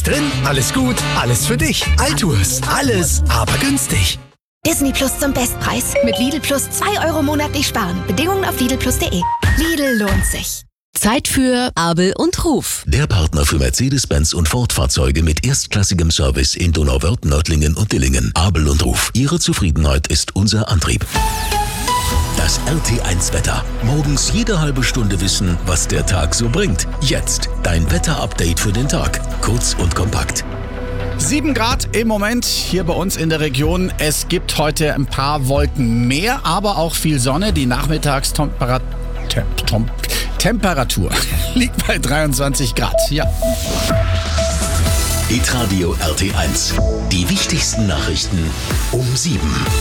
Alles drin, alles gut, alles für dich. Altours, alles, aber günstig. Disney Plus zum Bestpreis. Mit Lidl Plus 2 Euro monatlich sparen. Bedingungen auf lidlplus.de. Lidl lohnt sich. Zeit für Abel und Ruf. Der Partner für Mercedes-Benz und Ford-Fahrzeuge mit erstklassigem Service in Donauwörth, Nördlingen und Dillingen. Abel und Ruf. Ihre Zufriedenheit ist unser Antrieb. Das RT1-Wetter. Morgens jede halbe Stunde wissen, was der Tag so bringt. Jetzt dein Wetter-Update für den Tag. Kurz und kompakt. 7 Grad im Moment hier bei uns in der Region. Es gibt heute ein paar Wolken mehr, aber auch viel Sonne. Die Nachmittagstemperatur liegt bei 23 Grad. Ja. Hitradio RT1. Die wichtigsten Nachrichten um 7.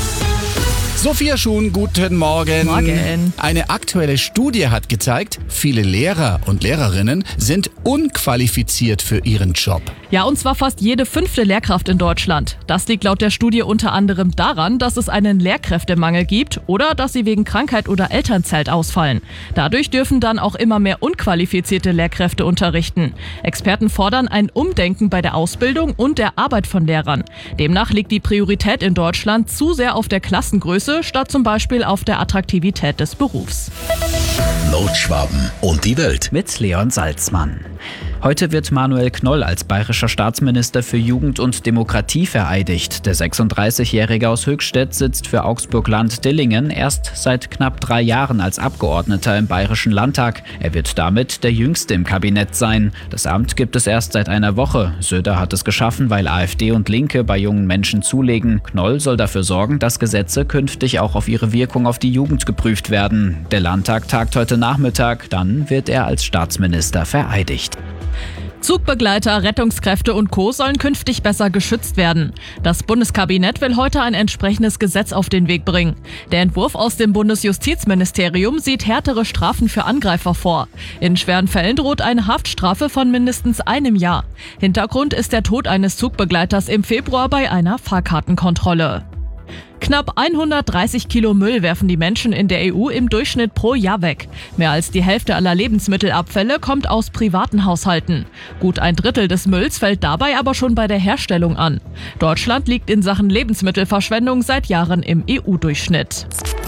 Sophia Schuhn, guten Morgen. Morgen. Eine aktuelle Studie hat gezeigt, viele Lehrer und Lehrerinnen sind unqualifiziert für ihren Job. Ja, und zwar fast jede 5. Lehrkraft in Deutschland. Das liegt laut der Studie unter anderem daran, dass es einen Lehrkräftemangel gibt oder dass sie wegen Krankheit oder Elternzeit ausfallen. Dadurch dürfen dann auch immer mehr unqualifizierte Lehrkräfte unterrichten. Experten fordern ein Umdenken bei der Ausbildung und der Arbeit von Lehrern. Demnach liegt die Priorität in Deutschland zu sehr auf der Klassengröße, statt zum Beispiel auf der Attraktivität des Berufs. Nordschwaben und die Welt. Mit Leon Salzmann. Heute wird Manuel Knoll als bayerischer Staatsminister für Jugend und Demokratie vereidigt. Der 36-Jährige aus Höchstädt sitzt für Augsburg-Land-Dillingen erst seit knapp 3 Jahren als Abgeordneter im Bayerischen Landtag. Er wird damit der Jüngste im Kabinett sein. Das Amt gibt es erst seit einer Woche. Söder hat es geschaffen, weil AfD und Linke bei jungen Menschen zulegen. Knoll soll dafür sorgen, dass Gesetze künftig auch auf ihre Wirkung auf die Jugend geprüft werden. Der Landtag tagt heute Nachmittag, dann wird er als Staatsminister vereidigt. Zugbegleiter, Rettungskräfte und Co. sollen künftig besser geschützt werden. Das Bundeskabinett will heute ein entsprechendes Gesetz auf den Weg bringen. Der Entwurf aus dem Bundesjustizministerium sieht härtere Strafen für Angreifer vor. In schweren Fällen droht eine Haftstrafe von mindestens 1 Jahr. Hintergrund ist der Tod eines Zugbegleiters im Februar bei einer Fahrkartenkontrolle. Knapp 130 Kilo Müll werfen die Menschen in der EU im Durchschnitt pro Jahr weg. Mehr als die Hälfte aller Lebensmittelabfälle kommt aus privaten Haushalten. Gut 1/3 des Mülls fällt dabei aber schon bei der Herstellung an. Deutschland liegt in Sachen Lebensmittelverschwendung seit Jahren im EU-Durchschnitt.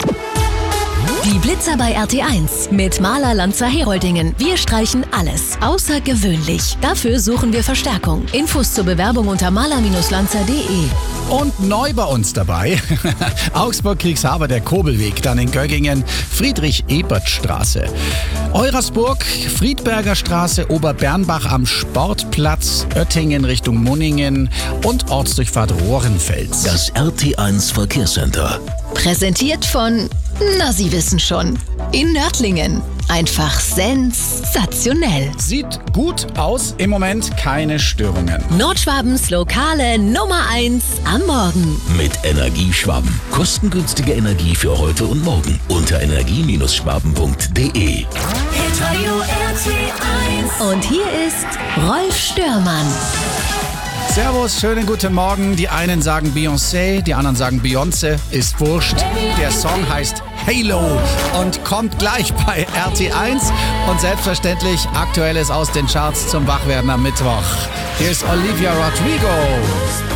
Die Blitzer bei RT1 mit Maler Lanzer Heroldingen. Wir streichen alles. Außergewöhnlich. Dafür suchen wir Verstärkung. Infos zur Bewerbung unter maler-lanzer.de. Und neu bei uns dabei, Augsburg-Kriegshaber, der Kobelweg, dann in Göggingen, Friedrich-Ebert-Straße. Eurasburg, Friedberger Straße, Oberbernbach am Sportplatz, Oettingen Richtung Munningen und Ortsdurchfahrt Rohrenfels. Das RT1 Verkehrscenter. Präsentiert von, na Sie wissen schon, in Nördlingen. Einfach sensationell. Sieht gut aus, im Moment keine Störungen. Nordschwabens lokale Nummer 1 am Morgen. Mit Energieschwaben. Kostengünstige Energie für heute und morgen. Unter energie-schwaben.de. Und hier ist Rolf Störmann. Servus, schönen guten Morgen. Die einen sagen Beyoncé, die anderen sagen Beyoncé. Ist wurscht. Der Song heißt Halo und kommt gleich bei RT1. Und selbstverständlich Aktuelles aus den Charts zum Wachwerden am Mittwoch. Hier ist Olivia Rodrigo.